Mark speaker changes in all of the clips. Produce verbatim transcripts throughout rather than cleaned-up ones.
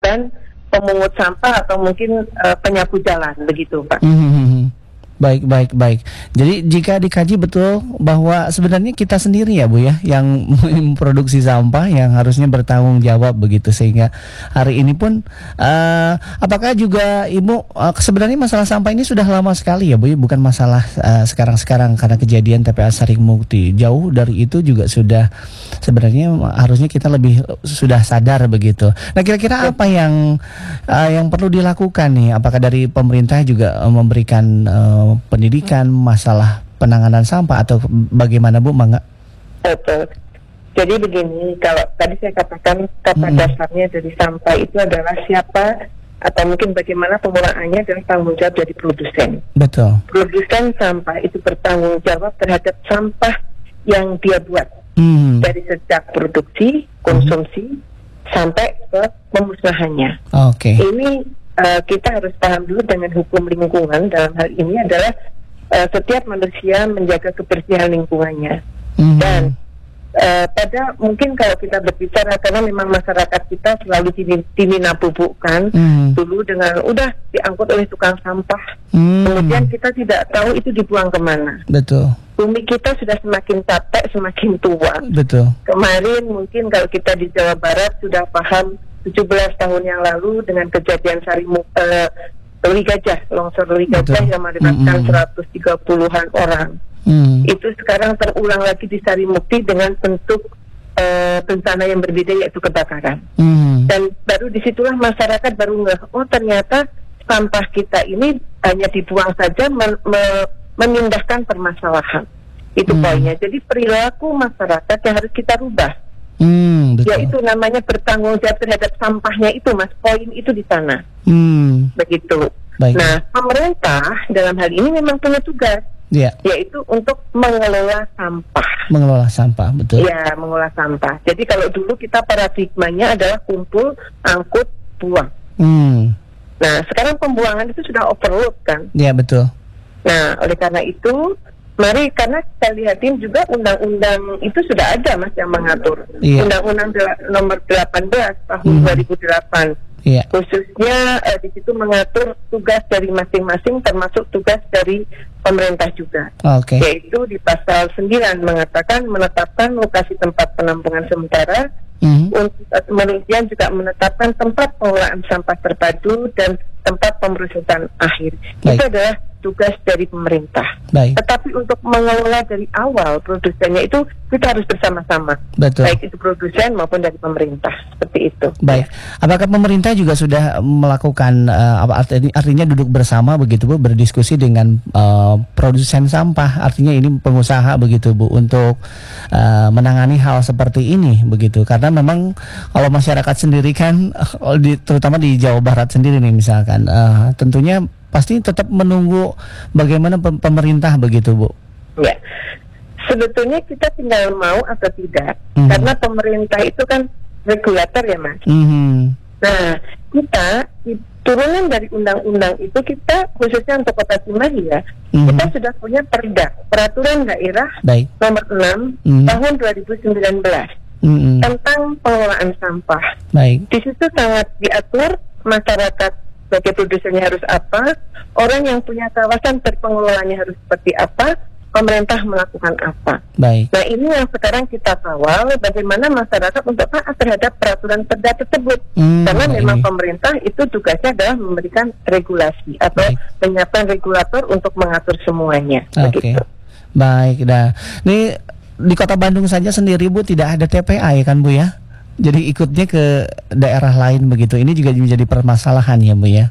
Speaker 1: dan pemungut sampah atau mungkin uh, penyapu jalan, begitu Pak.
Speaker 2: Mm-hmm. Baik, baik, baik. Jadi jika dikaji betul bahwa sebenarnya kita sendiri ya Bu ya yang memproduksi sampah yang harusnya bertanggung jawab begitu, sehingga hari ini pun uh, apakah juga Ibu uh, sebenarnya masalah sampah ini sudah lama sekali ya Bu ya, bukan masalah uh, sekarang-sekarang karena kejadian T P A Sarimukti. Jauh dari itu juga sudah sebenarnya harusnya kita lebih sudah sadar begitu. Nah, kira-kira apa yang uh, yang perlu dilakukan nih? Apakah dari pemerintah juga uh, memberikan uh, pendidikan masalah penanganan sampah atau bagaimana Bu Mangga?
Speaker 1: Betul. Jadi begini, kalau tadi saya katakan kata hmm. dasarnya dari sampah itu adalah siapa atau mungkin bagaimana pengolahannya adalah tanggung jawab dari produsen.
Speaker 2: Betul.
Speaker 1: Produsen sampah itu bertanggung jawab terhadap sampah yang dia buat
Speaker 2: hmm.
Speaker 1: dari sejak produksi, konsumsi hmm. sampai ke pemusnahannya.
Speaker 2: Oke. Okay.
Speaker 1: Ini Uh, kita harus paham dulu dengan hukum lingkungan. Dalam hal ini adalah uh, setiap manusia menjaga kebersihan lingkungannya. Mm-hmm. Dan uh, pada mungkin kalau kita berbicara karena memang masyarakat kita selalu diminabubukkan mm-hmm. dulu dengan udah diangkut oleh tukang sampah, mm-hmm. kemudian kita tidak tahu itu dibuang kemana.
Speaker 2: Betul.
Speaker 1: Bumi kita sudah semakin capek, semakin tua.
Speaker 2: Betul. Kemarin
Speaker 1: mungkin kalau kita di Jawa Barat sudah paham tujuh belas tahun yang lalu dengan kejadian Sarimuk uh, Loli Gajah, longsor Loli Gajah yang melibatkan mm-hmm. seratus tiga puluhan orang. Mm. Itu sekarang terulang lagi di Sarimukti dengan bentuk uh, bencana yang berbeda, yaitu kebakaran. Mm. Dan baru disitulah masyarakat baru ngeh, oh ternyata sampah kita ini hanya dibuang saja men- me- memindahkan permasalahan. Itu mm. poinnya. Jadi perilaku masyarakat yang harus kita rubah.
Speaker 2: Hmm,
Speaker 1: ya itu namanya bertanggung jawab terhadap sampahnya itu, Mas. Poin itu di sana.
Speaker 2: Hmm.
Speaker 1: Begitu.
Speaker 2: Baik.
Speaker 1: Nah, pemerintah dalam hal ini memang punya tugas,
Speaker 2: ya.
Speaker 1: yaitu untuk mengelola sampah.
Speaker 2: Mengelola sampah, betul.
Speaker 1: Ya, mengelola sampah. Jadi kalau dulu kita paradigmanya adalah kumpul, angkut, buang. Hmm. Nah, sekarang pembuangan itu sudah overload kan?
Speaker 2: Ya, betul.
Speaker 1: Nah, oleh karena itu mari, karena kita lihatin juga undang-undang itu sudah ada Mas yang mengatur. Iya. Undang-undang del- nomor delapan belas tahun hmm. dua ribu delapan. Iya. Khususnya eh, di situ mengatur tugas dari masing-masing, termasuk tugas dari pemerintah juga.
Speaker 2: Okay.
Speaker 1: Yaitu di pasal sembilan mengatakan menetapkan lokasi tempat penampungan sementara, hmm. untuk kemudian juga menetapkan tempat pengolahan sampah terpadu dan tempat pemrosesan akhir. Baik. Itu adalah tugas dari pemerintah. Baik. Tetapi untuk mengelola dari awal produsennya itu kita harus bersama-sama. Betul. Baik itu produsen maupun dari pemerintah. Seperti itu.
Speaker 2: Baik. Apakah pemerintah juga sudah melakukan uh, artinya duduk bersama begitu Bu, berdiskusi dengan uh, produsen sampah, artinya ini pengusaha begitu Bu, untuk uh, menangani hal seperti ini begitu. Karena memang kalau masyarakat sendiri kan terutama di Jawa Barat sendiri nih misalkan uh, tentunya pasti tetap menunggu bagaimana pemerintah begitu Bu.
Speaker 1: Ya, sebetulnya kita tinggal mau atau tidak, mm-hmm. karena pemerintah itu kan regulator ya Mas. Mm-hmm. Nah, kita turunan dari undang-undang itu kita khususnya untuk Kota Cimahi ya, mm-hmm. kita sudah punya perda, peraturan daerah Baik. nomor enam mm-hmm. tahun dua ribu sembilan belas mm-hmm. tentang pengelolaan sampah. Baik. Di situ sangat diatur masyarakat sebagai produsennya harus apa, orang yang punya kawasan berpengelolaannya harus seperti apa, pemerintah melakukan apa. Baik. Nah ini yang sekarang kita kawal, bagaimana masyarakat untuk taat terhadap peraturan perda tersebut. Hmm, Karena memang ini. pemerintah itu tugasnya adalah memberikan regulasi atau Baik. menyiapkan regulator untuk mengatur semuanya.
Speaker 2: Oke. Okay. Baik, nah ini di Kota Bandung saja sendiri Bu tidak ada T P A ya kan Bu ya? Jadi ikutnya ke daerah lain begitu. Ini juga menjadi permasalahan ya Bu ya.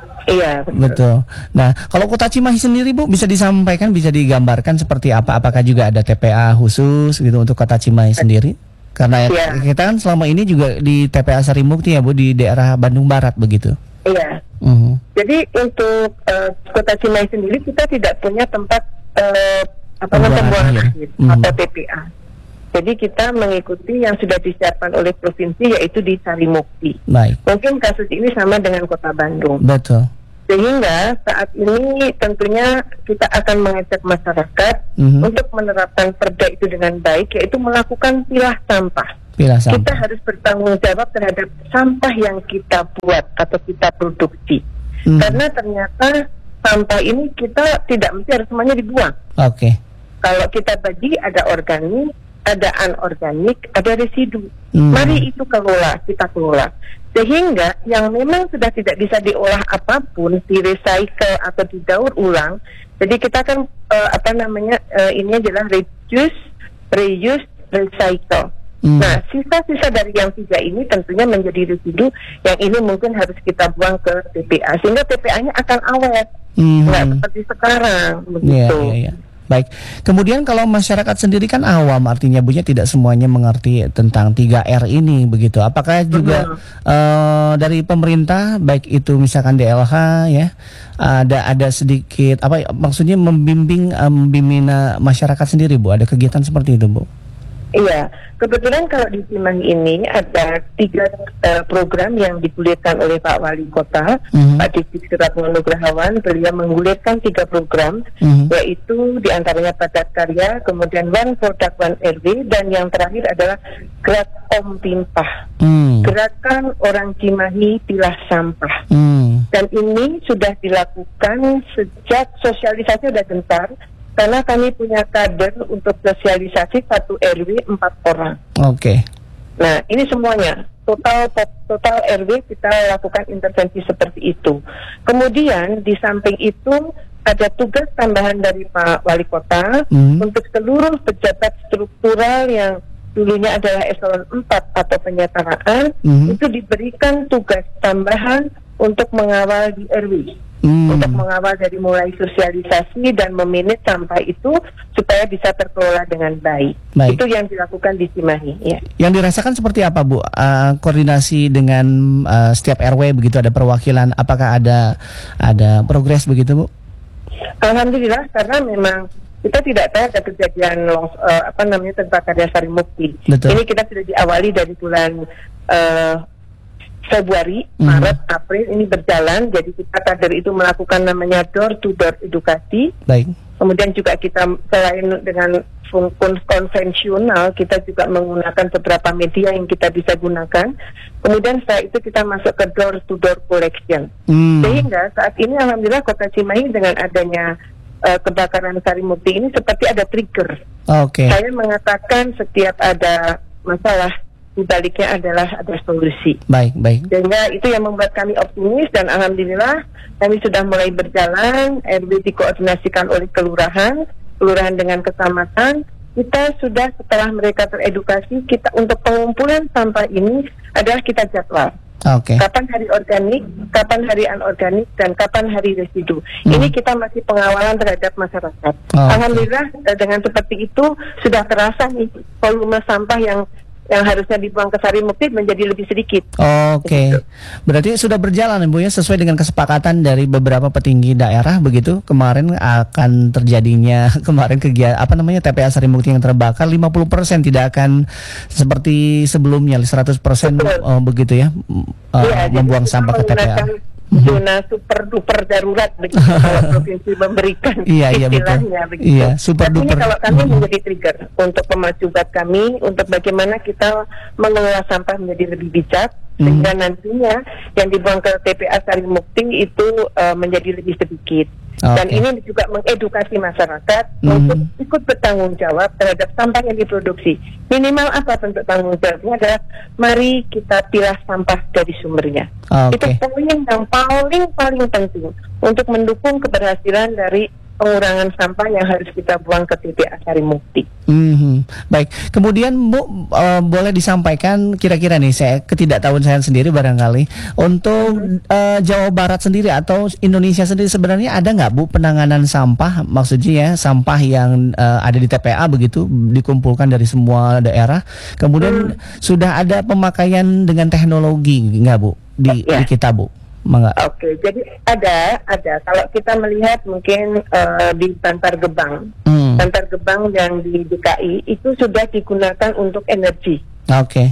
Speaker 1: Iya betul.
Speaker 2: betul. Nah kalau Kota Cimahi sendiri Bu bisa disampaikan, bisa digambarkan seperti apa? Apakah juga ada T P A khusus gitu untuk Kota Cimahi sendiri? Karena ya. kita kan selama ini juga di T P A Sarimukti ya Bu, di daerah Bandung Barat begitu.
Speaker 1: Iya.
Speaker 2: Uh-huh.
Speaker 1: Jadi untuk uh, Kota Cimahi sendiri kita tidak punya tempat uh, apa namanya pembuangan akhir uh-huh. atau T P A. Jadi kita mengikuti yang sudah disiapkan oleh provinsi, yaitu di Sarimukti. Baik. Mungkin kasus ini sama dengan Kota Bandung.
Speaker 2: Betul.
Speaker 1: Sehingga saat ini tentunya kita akan mengajak masyarakat mm-hmm. untuk menerapkan perda itu dengan baik, yaitu melakukan pilah sampah.
Speaker 2: Pilah sampah.
Speaker 1: Kita harus bertanggung jawab terhadap sampah yang kita buat atau kita produksi. Hmm. Karena ternyata sampah ini kita tidak mesti harus semuanya dibuang.
Speaker 2: Oke. Okay.
Speaker 1: Kalau kita bagi ada organik, ada anorganik, ada residu. Hmm. Mari itu kelola, kita kelola. Sehingga yang memang sudah tidak bisa diolah apapun, di-recycle atau didaur ulang. Jadi kita kan uh, apa namanya uh, ini adalah reduce, reuse, recycle. Hmm. Nah, sisa-sisa dari yang tiga ini tentunya menjadi residu yang ini mungkin harus kita buang ke T P A sehingga T P A-nya akan awet, hmm. nggak seperti sekarang begitu.
Speaker 2: Yeah, yeah, yeah. Baik, kemudian kalau masyarakat sendiri kan awam, artinya Bunya tidak semuanya mengerti tentang tiga R ini begitu. Apakah juga uh, dari pemerintah, baik itu misalkan D L H ya, ada ada sedikit apa maksudnya membimbing uh, membimbing masyarakat sendiri Bu? Ada kegiatan seperti itu Bu?
Speaker 1: Iya, kebetulan kalau di Cimahi ini ada tiga uh, program yang digulirkan oleh Pak Wali Kota, mm-hmm. Pak Dik Suratmo Nugrahawan. Beliau menggulirkan tiga program, mm-hmm. yaitu diantaranya Padat Karya, kemudian One Product One R W, dan yang terakhir adalah Gerak Om Pimpah, mm. Gerakan Orang Cimahi Pilah Sampah. Mm. Dan ini sudah dilakukan sejak sosialisasi sudah gencar. Karena kami punya kader untuk sosialisasi satu R W empat orang.
Speaker 2: Oke. Okay.
Speaker 1: Nah, ini semuanya total total R W kita lakukan intervensi seperti itu. Kemudian di samping itu ada tugas tambahan dari Pak Wali Kota mm. untuk seluruh pejabat struktural yang dulunya adalah eselon empat atau penyetaraan, mm. itu diberikan tugas tambahan untuk mengawal di R W. Hmm. Untuk mengawal dari mulai sosialisasi dan memanage sampah itu supaya bisa terkelola dengan baik. baik. Itu yang dilakukan di Cimahi. Ya.
Speaker 2: Yang dirasakan seperti apa Bu? Uh, koordinasi dengan uh, setiap R W begitu, ada perwakilan. Apakah ada ada progres begitu Bu?
Speaker 1: Alhamdulillah, karena memang kita tidak tahu ada kejadian long, uh, apa namanya tentang karya Sarimukti. Betul. Ini kita sudah diawali dari bulan Uh, Februari, mm-hmm. Maret, April ini berjalan. Jadi kita kader itu melakukan namanya door to door edukasi.
Speaker 2: Baik.
Speaker 1: Kemudian juga kita selain dengan konvensional, kita juga menggunakan beberapa media yang kita bisa gunakan. Kemudian setelah itu kita masuk ke door to door collection. Mm. Sehingga saat ini alhamdulillah Kota Cimahi dengan adanya uh, kebakaran Sarimukti ini seperti ada trigger.
Speaker 2: Oke. Okay.
Speaker 1: Saya mengatakan setiap ada masalah di baliknya adalah ada solusi.
Speaker 2: Baik, baik.
Speaker 1: Sehingga itu yang membuat kami optimis dan alhamdulillah kami sudah mulai berjalan. R W dikoordinasikan oleh kelurahan, kelurahan dengan kecamatan. Kita sudah setelah mereka teredukasi, kita untuk pengumpulan sampah ini adalah kita jadwal.
Speaker 2: Oke. Okay.
Speaker 1: Kapan hari organik, kapan hari anorganik, dan kapan hari residu. Hmm. Ini kita masih pengawalan terhadap masyarakat. Oh, alhamdulillah okay. Dengan seperti itu sudah terasa nih volume sampah yang yang harusnya dibuang ke Sarimukti menjadi lebih sedikit.
Speaker 2: Oke, okay. Berarti sudah berjalan Bu ya, sesuai dengan kesepakatan dari beberapa petinggi daerah begitu. Kemarin akan terjadinya kemarin kegiatan apa namanya T P A Sarimukti yang terbakar lima puluh persen tidak akan seperti sebelumnya seratus persen oh, begitu ya, uh, ya membuang sampah ke T P A.
Speaker 1: Zona super duper darurat begitu kalau provinsi memberikan
Speaker 2: iya, iya,
Speaker 1: istilahnya begitu.
Speaker 2: Iya, super
Speaker 1: duper.
Speaker 2: Ini
Speaker 1: kalau kami menjadi trigger untuk pemacu buat kami untuk bagaimana kita mengelola sampah menjadi lebih bijak mm. sehingga nantinya yang dibuang ke T P A Sarimukti itu uh, menjadi lebih sedikit. Okay. Dan ini juga mengedukasi masyarakat mm. untuk ikut bertanggung jawab terhadap sampah yang diproduksi. Minimal apa bentuk tanggung jawabnya adalah mari kita pilah sampah dari sumbernya. Okay. Itu poin yang paling paling penting untuk mendukung keberhasilan dari pengurangan sampah yang harus kita buang ke T P A Sarimukti.
Speaker 2: Mm-hmm. Baik, kemudian Bu uh, boleh disampaikan kira-kira nih saya ketidaktahuan saya sendiri barangkali untuk mm-hmm. uh, Jawa Barat sendiri atau Indonesia sendiri sebenarnya ada nggak Bu penanganan sampah, maksudnya ya sampah yang uh, ada di T P A begitu dikumpulkan dari semua daerah, kemudian mm. sudah ada pemakaian dengan teknologi nggak Bu di, yeah. di kita Bu? Mangga.
Speaker 1: Oke, jadi ada, ada. Kalau kita melihat mungkin uh, di Bantar Gebang, hmm. Bantar Gebang yang di D K I itu sudah digunakan untuk energi.
Speaker 2: Oke. Okay.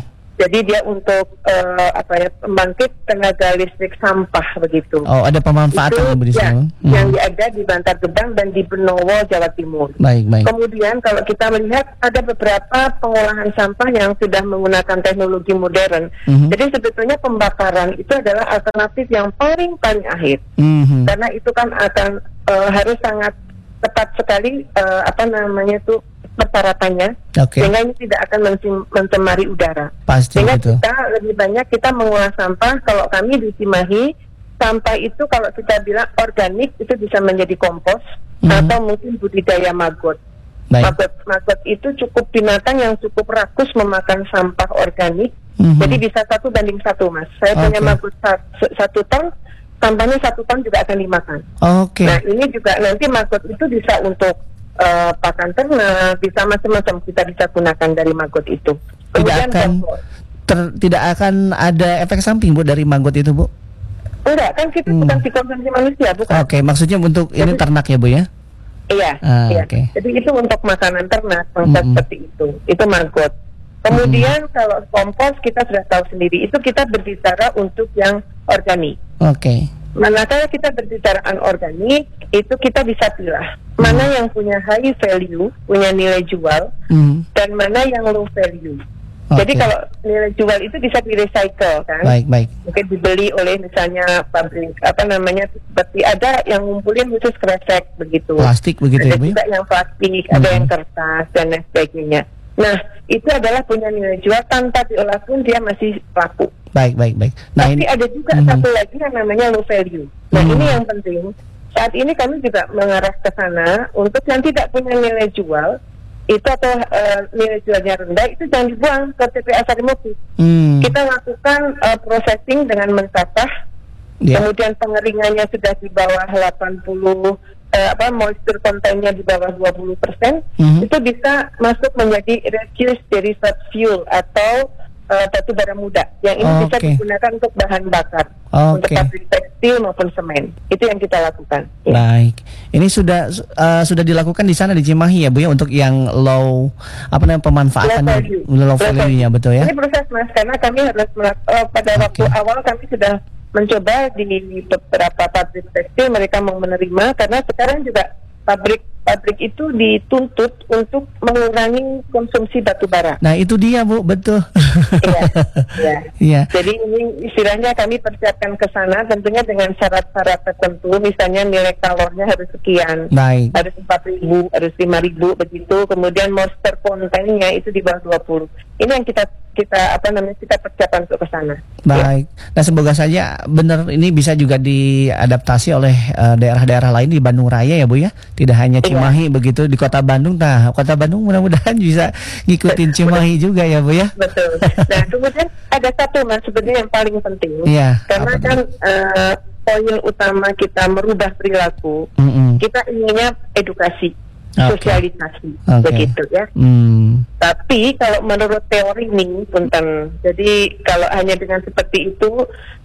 Speaker 1: Jadi dia untuk uh, apa ya, pembangkit tenaga listrik sampah begitu.
Speaker 2: Oh, ada pemanfaatan
Speaker 1: itu,
Speaker 2: di
Speaker 1: ya,
Speaker 2: sana. Hmm.
Speaker 1: Yang ada di Bantar Gebang dan di Benowo, Jawa Timur.
Speaker 2: Baik, baik.
Speaker 1: Kemudian kalau kita melihat ada beberapa pengolahan sampah yang sudah menggunakan teknologi modern. Mm-hmm. Jadi sebetulnya pembakaran itu adalah alternatif yang paling paling akhir. Mm-hmm. Karena itu kan akan uh, harus sangat tepat sekali uh, apa namanya itu persyaratannya, okay. Sehingga ini tidak akan mencemari udara.
Speaker 2: Pasti,
Speaker 1: sehingga
Speaker 2: betul.
Speaker 1: Kita lebih banyak kita mengolah sampah. Kalau kami di Cimahi, sampah itu kalau kita bilang organik itu bisa menjadi kompos, mm-hmm. atau mungkin budidaya maggot. Maggot, maggot itu cukup binatang yang cukup rakus memakan sampah organik, mm-hmm. Jadi bisa satu banding satu, Mas. Saya okay. punya maggot satu, satu ton, sampahnya satu ton juga akan dimakan.
Speaker 2: Okay.
Speaker 1: Nah ini juga nanti maggot itu bisa untuk Uh, pakan ternak, bisa macam-macam kita bisa gunakan dari maggot itu.
Speaker 2: Tidak akan ter, tidak akan ada efek samping, Bu, dari maggot itu, Bu?
Speaker 1: Enggak, kan kita hmm. bukan dikonsumsi manusia, bukan.
Speaker 2: Oke, okay, maksudnya untuk jadi, ini ternak ya, Bu ya?
Speaker 1: Iya, ah, iya. Okay. Jadi itu untuk makanan ternak, konsep mm-hmm. seperti itu. Itu maggot. Kemudian mm-hmm. kalau kompos kita sudah tahu sendiri, itu kita berbicara untuk yang organik.
Speaker 2: Oke. Okay.
Speaker 1: Manakala kita berbicara anorganik, itu kita bisa pilih mana yang punya high value, punya nilai jual, mm. dan mana yang low value. Okay. Jadi kalau nilai jual itu bisa di recycle kan,
Speaker 2: baik, baik.
Speaker 1: Mungkin dibeli oleh misalnya pabrik apa namanya, seperti ada yang ngumpulin khusus kresek begitu.
Speaker 2: Plastik begitu
Speaker 1: ada
Speaker 2: ya, Bu?
Speaker 1: Ada juga yang plastik, mm. ada yang kertas dan lain sebagainya. Nah itu adalah punya nilai jual, tanpa diolah pun dia masih laku.
Speaker 2: Baik, baik, baik. Nah,
Speaker 1: tapi
Speaker 2: ini,
Speaker 1: ada juga
Speaker 2: mm-hmm.
Speaker 1: satu lagi yang namanya low value. Nah mm-hmm. ini yang penting. Saat ini kami juga mengarah ke sana untuk yang tidak punya nilai jual itu atau uh, nilai jualnya rendah itu jangan dibuang ke T P A Sarimuki. Mm. Kita lakukan uh, processing dengan mencacah, yeah. Kemudian pengeringannya sudah di bawah delapan puluh, uh, apa moisture content-nya di bawah dua puluh persen, mm-hmm. itu bisa masuk menjadi refuse derived fuel atau Uh, batu bara muda yang ini oh, bisa okay. digunakan untuk bahan bakar, okay. Untuk pabrik tekstil maupun semen. Itu yang kita lakukan. Ya.
Speaker 2: Baik, ini sudah uh, sudah dilakukan di sana di Cimahi ya, Bu ya, untuk yang low apa namanya pemanfaatan low value, low value-nya, betul ya?
Speaker 1: Ini proses, Mas, karena kami harus melak- uh, pada okay. waktu awal kami sudah mencoba di beberapa pabrik tekstil, mereka mau menerima karena sekarang juga pabrik pabrik itu dituntut untuk mengurangi konsumsi batu bara.
Speaker 2: Nah itu dia, Bu, betul.
Speaker 1: Iya, iya.
Speaker 2: Iya.
Speaker 1: Jadi ini istilahnya kami persiapkan ke sana tentunya dengan syarat-syarat tertentu, misalnya nilai kalornya harus sekian,
Speaker 2: baik.
Speaker 1: Harus empat ribu, harus lima ribu begitu. Kemudian moisture content-nya itu di bawah dua puluh. Ini yang kita kita apa namanya kita persiapkan untuk ke sana.
Speaker 2: Baik. Ya. Nah semoga saja benar ini bisa juga diadaptasi oleh uh, daerah-daerah lain di Bandung Raya ya, Bu ya. Tidak hanya Cimahi, ya. Begitu di Kota Bandung. Nah, Kota Bandung mudah-mudahan bisa ngikutin Cimahi juga ya, Bu ya.
Speaker 1: Betul. Nah, kemudian ada satu, Mas, sebenarnya yang paling penting.
Speaker 2: Iya.
Speaker 1: Karena kan uh, poin utama kita merubah perilaku, mm-hmm. kita inginnya edukasi. Okay. Sosialisasi, okay. Begitu ya. Mm. Tapi kalau menurut teori ini, punten, jadi kalau hanya dengan seperti itu,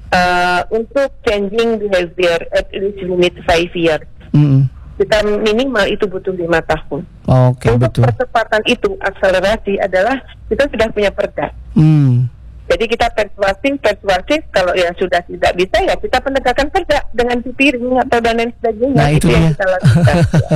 Speaker 1: uh, untuk changing behavior at least we need five years. Mm. Kita minimal itu butuh lima tahun.
Speaker 2: Okay,
Speaker 1: untuk
Speaker 2: betul.
Speaker 1: Percepatan itu, akselerasi adalah kita sudah punya perda. Mm. Jadi kita persuasif, persuasif. Kalau yang sudah tidak bisa ya kita penegakan perda dengan piring atau dan lain sebagainya.
Speaker 2: Nah itu, itu
Speaker 1: yang
Speaker 2: ya.
Speaker 1: kita lakukan.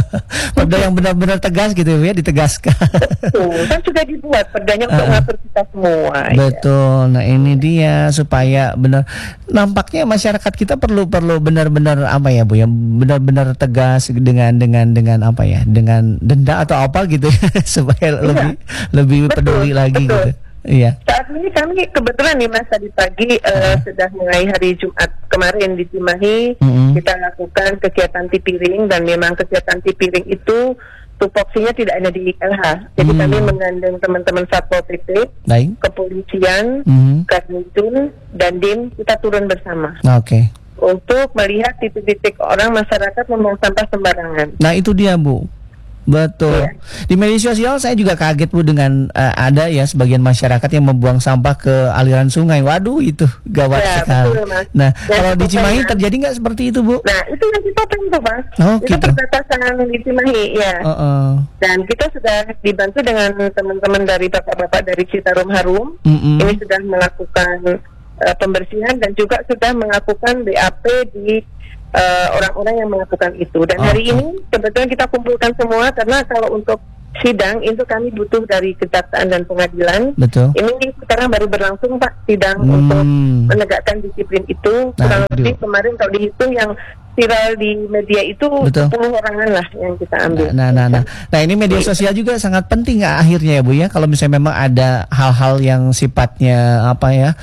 Speaker 2: Perda yang benar-benar tegas gitu ya, ditegaskan.
Speaker 1: Betul, kan sudah dibuat perdanya untuk uh, ngatur kita semua.
Speaker 2: Betul.
Speaker 1: Ya.
Speaker 2: Nah ini dia supaya benar. Nampaknya masyarakat kita perlu perlu benar-benar apa ya, Bu ya, benar-benar tegas dengan dengan dengan apa ya, dengan denda atau apa gitu supaya iya. lebih lebih betul, peduli lagi betul. Gitu. Iya.
Speaker 1: Saat ini kami kebetulan nih, Mas, tadi pagi uh, uh. sudah mulai hari Jumat kemarin di Cimahi, uh-huh. kita lakukan kegiatan tipiring dan memang kegiatan tipiring itu tupoksinya tidak ada di L H. Jadi hmm. kami menggandeng teman-teman Satpol P P, baik. Kepolisian, hmm. Kadmitun, dan Dim, kita turun bersama.
Speaker 2: Oke. Okay.
Speaker 1: Untuk melihat titik-titik orang masyarakat membuang sampah sembarangan.
Speaker 2: Nah itu dia, Bu. Betul.
Speaker 1: Ya.
Speaker 2: Di media sosial saya juga kaget Bu dengan uh, ada ya sebagian masyarakat yang membuang sampah ke aliran sungai. Waduh, itu gawat
Speaker 1: Ya,
Speaker 2: sekali.
Speaker 1: betul, Mas.
Speaker 2: Nah,
Speaker 1: Dan
Speaker 2: kalau di Cimahi
Speaker 1: kan,
Speaker 2: terjadi nggak seperti itu, Bu?
Speaker 1: Nah, itu yang kita tentu, Mas.
Speaker 2: Oh,
Speaker 1: itu
Speaker 2: gitu.
Speaker 1: perbatasan di Cimahi, ya.
Speaker 2: Uh -uh.
Speaker 1: Dan kita sudah dibantu dengan teman-teman dari bapak-bapak dari Citarum Harum.
Speaker 2: Mm -mm.
Speaker 1: Ini sudah melakukan uh, pembersihan dan juga sudah melakukan B A P di uh, orang-orang yang melakukan itu. Dan
Speaker 2: Oh,
Speaker 1: hari
Speaker 2: oh.
Speaker 1: ini kebetulan kita kumpulkan semua karena kalau untuk sidang itu kami butuh dari kejaksaan dan pengadilan.
Speaker 2: Betul.
Speaker 1: Ini sekarang baru berlangsung Pak sidang
Speaker 2: Hmm.
Speaker 1: untuk menegakkan disiplin itu.
Speaker 2: Nah,
Speaker 1: Kurang
Speaker 2: itu.
Speaker 1: lebih kemarin kalau dihitung yang viral di media itu
Speaker 2: Betul.
Speaker 1: sepuluh orangan lah yang kita ambil.
Speaker 2: Nah, nah, nah, nah, ini media sosial juga sangat penting nggak akhirnya ya Bu ya. Kalau misalnya memang ada hal-hal yang sifatnya apa ya,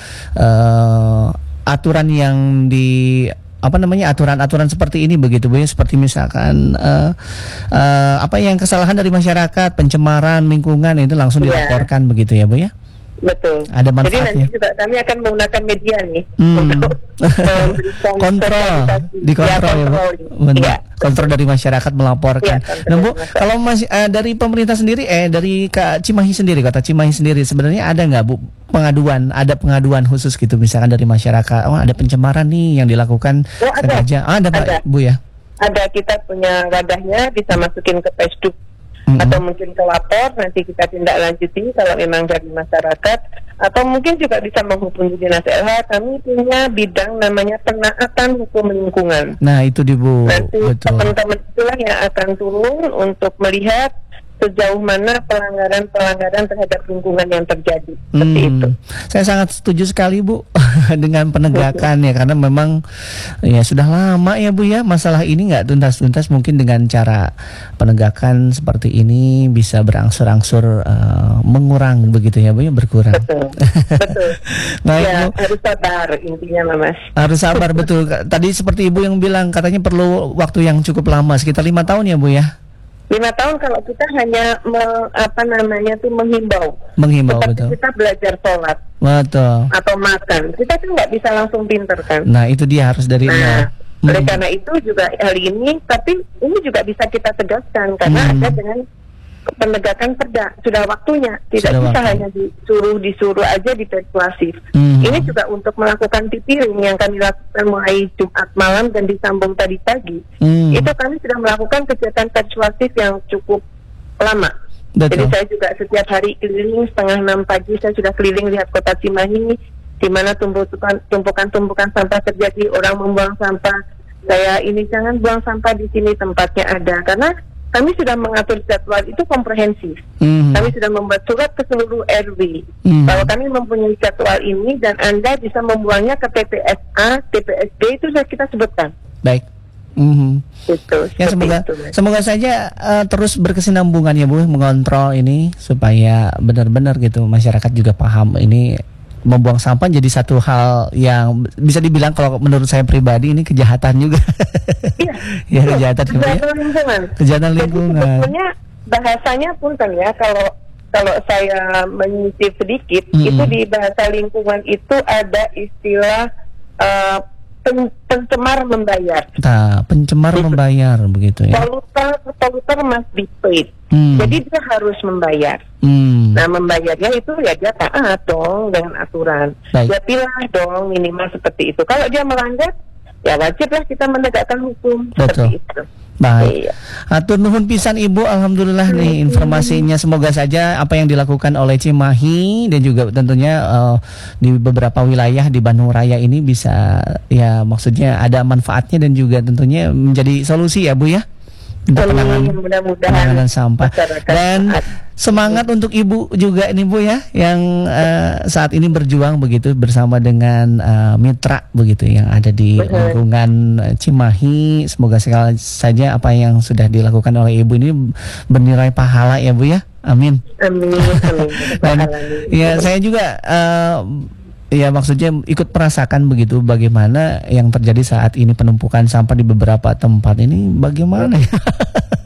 Speaker 2: uh, aturan yang di apa namanya aturan-aturan seperti ini begitu Bu ya, seperti misalkan uh, uh, apa yang kesalahan dari masyarakat, pencemaran lingkungan itu langsung
Speaker 1: Ya.
Speaker 2: dilaporkan begitu ya Bu ya.
Speaker 1: Betul.
Speaker 2: Ada
Speaker 1: Jadi
Speaker 2: manfaatnya.
Speaker 1: nanti juga kami akan menggunakan media nih
Speaker 2: Hmm.
Speaker 1: untuk memberikan
Speaker 2: Kontrol,
Speaker 1: sosialisasi.
Speaker 2: dikontrol ya, Bu.
Speaker 1: kontrol.
Speaker 2: Benar.
Speaker 1: Iya.
Speaker 2: Kontrol dari masyarakat melaporkan.
Speaker 1: Iya, kontrol
Speaker 2: Nah Bu,
Speaker 1: dari masyarakat.
Speaker 2: kalau masih eh, dari pemerintah sendiri, eh dari Kak Cimahi sendiri, kota Cimahi sendiri, sebenarnya ada nggak Bu pengaduan, ada pengaduan khusus gitu, misalkan dari masyarakat, oh ada pencemaran nih yang dilakukan
Speaker 1: Oh, ada.
Speaker 2: sengaja, ah, ada, Pak,
Speaker 1: Ada.
Speaker 2: Bu ya.
Speaker 1: Ada, kita punya wadahnya, bisa masukin ke Facebook
Speaker 2: Mm-mm.
Speaker 1: atau mungkin ke lapor, nanti kita tindak lanjuti kalau memang dari masyarakat, atau mungkin juga bisa menghubungi Dinas L H. Kami punya bidang namanya penaatan hukum lingkungan.
Speaker 2: Nah itu di Bu,
Speaker 1: Nanti
Speaker 2: betul.
Speaker 1: teman-teman itulah yang akan turun untuk melihat sejauh mana pelanggaran-pelanggaran terhadap lingkungan yang terjadi. Seperti
Speaker 2: Hmm,
Speaker 1: itu.
Speaker 2: saya sangat setuju sekali Bu dengan penegakan ya, karena memang ya sudah lama ya Bu ya masalah ini nggak tuntas-tuntas. Mungkin dengan cara penegakan seperti ini bisa berangsur-angsur uh, mengurang begitu ya Bu ya, berkurang.
Speaker 1: Betul, betul.
Speaker 2: Baik,
Speaker 1: Ya,
Speaker 2: Bu.
Speaker 1: harus sabar intinya, Mas.
Speaker 2: Harus sabar betul. Tadi seperti Ibu yang bilang katanya perlu waktu yang cukup lama, sekitar lima tahun ya Bu ya.
Speaker 1: Lima tahun kalau kita hanya me- apa namanya tuh menghimbau,
Speaker 2: Menghimbau,
Speaker 1: seperti
Speaker 2: betul.
Speaker 1: kita belajar sholat
Speaker 2: Betul.
Speaker 1: atau makan, kita kan nggak bisa langsung pinter kan.
Speaker 2: Nah itu dia, harus dari nol.
Speaker 1: Nah, oleh
Speaker 2: Hmm.
Speaker 1: karena itu juga hal ini, tapi ini juga bisa kita tegaskan karena
Speaker 2: Hmm.
Speaker 1: ada dengan penegakan perda, sudah waktunya, tidak
Speaker 2: Sudah
Speaker 1: bisa
Speaker 2: waktu.
Speaker 1: hanya disuruh disuruh aja dipersuasif.
Speaker 2: Hmm.
Speaker 1: Ini juga untuk melakukan tipiring yang kami lakukan mulai Jumat malam dan disambung tadi pagi.
Speaker 2: Hmm.
Speaker 1: Itu kami sudah melakukan kegiatan persuasif yang cukup lama. Jadi
Speaker 2: Betul.
Speaker 1: saya juga setiap hari keliling setengah enam pagi, saya sudah keliling lihat kota Cimahi, di mana tumpukan tumpukan-tumpukan sampah terjadi, orang membuang sampah. Saya ini jangan buang sampah di sini, tempatnya ada, karena kami sudah mengatur jadwal itu komprehensif.
Speaker 2: Hmm.
Speaker 1: Kami sudah membuat surat ke seluruh R W
Speaker 2: Hmm.
Speaker 1: bahwa kami mempunyai jadwal ini dan Anda bisa membuangnya ke T P S A, T P S B, itu sudah kita sebutkan.
Speaker 2: Baik. Mhm.
Speaker 1: Itu.
Speaker 2: Ya
Speaker 1: seperti
Speaker 2: semoga
Speaker 1: itu, Mas.
Speaker 2: semoga saja uh, terus berkesinambungan ya Bu, mengontrol ini supaya benar-benar gitu masyarakat juga paham ini membuang sampah jadi satu hal yang bisa dibilang kalau menurut saya pribadi ini kejahatan juga.
Speaker 1: Iya.
Speaker 2: Ya kejahatan ya, Bu, ya.
Speaker 1: Kejahatan lingkungan.
Speaker 2: Kejahatan
Speaker 1: Jadi
Speaker 2: lingkungan.
Speaker 1: sebetulnya bahasanya punten ya, kalau kalau saya menyisip sedikit,
Speaker 2: Mm-mm.
Speaker 1: itu di bahasa lingkungan itu ada istilah uh, pen- pencemar membayar.
Speaker 2: Nah, pencemar membayar begitu ya.
Speaker 1: Poluter, poluter must be paid.
Speaker 2: Hmm.
Speaker 1: Jadi dia harus membayar.
Speaker 2: Hmm.
Speaker 1: Nah, membayarnya itu ya dia taat dong dengan aturan.
Speaker 2: Baik.
Speaker 1: Dia pilah dong minimal seperti itu. Kalau dia melanggar, ya wajiblah kita menegakkan hukum.
Speaker 2: Betul.
Speaker 1: Seperti itu.
Speaker 2: Baik.
Speaker 1: Iya.
Speaker 2: Atur nuhun pisan Ibu, alhamdulillah nih informasinya. Semoga saja apa yang dilakukan oleh Cimahi dan juga tentunya uh, di beberapa wilayah di Bandung Raya ini bisa ya maksudnya ada manfaatnya dan juga tentunya menjadi solusi ya Bu ya untuk
Speaker 1: Amin,
Speaker 2: penanganan,
Speaker 1: mudah-mudahan
Speaker 2: penanganan sampah.
Speaker 1: masyarakat
Speaker 2: Dan
Speaker 1: taat.
Speaker 2: semangat untuk Ibu juga ini Bu ya yang uh, saat ini berjuang begitu bersama dengan uh, mitra begitu yang ada di
Speaker 1: Betul.
Speaker 2: lingkungan uh, Cimahi. Semoga sekali saja apa yang sudah dilakukan oleh Ibu ini bernilai pahala ya Bu ya. Amin.
Speaker 1: Amin, amin.
Speaker 2: Dan
Speaker 1: Amin.
Speaker 2: ya saya juga uh, ya maksudnya ikut merasakan begitu bagaimana yang terjadi saat ini penumpukan sampah di beberapa tempat ini bagaimana ya.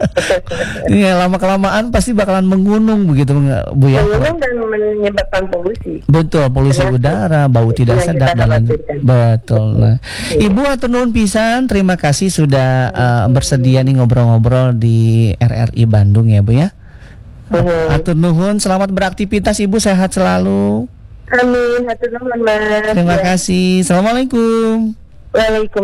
Speaker 2: Iya, lama-kelamaan pasti bakalan mengunung begitu Bu ya.
Speaker 1: Mengunung dan menyebabkan polusi.
Speaker 2: Betul, polusi
Speaker 1: Ternyata,
Speaker 2: udara, bau tidak sedap dan lain. Betul. Nah,
Speaker 1: Iya.
Speaker 2: Ibu atur nuhun pisan, terima kasih sudah uh, bersedia nih ngobrol-ngobrol di R R I Bandung ya Bu ya.
Speaker 1: Mhm.
Speaker 2: Atur nuhun, selamat beraktivitas Ibu, sehat selalu.
Speaker 1: Amin, hatur nuhun Mas.
Speaker 2: Terima
Speaker 1: Ya.
Speaker 2: kasih. Assalamualaikum.
Speaker 1: Waalaikumsalam.